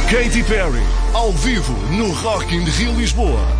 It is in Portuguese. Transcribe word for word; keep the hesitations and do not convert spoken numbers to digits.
Katy Perry, ao vivo no Rock in Rio Lisboa.